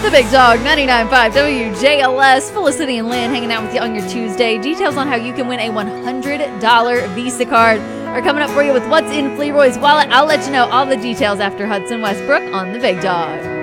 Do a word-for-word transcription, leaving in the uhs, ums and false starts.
The Big Dog, ninety-nine point five W J L S, Felicity and Lynn hanging out with you on your Tuesday. Details on how you can win a one hundred dollars Visa card are coming up for you with what's in Fleroy's wallet. I'll let you know all the details after Hudson Westbrook on The Big Dog.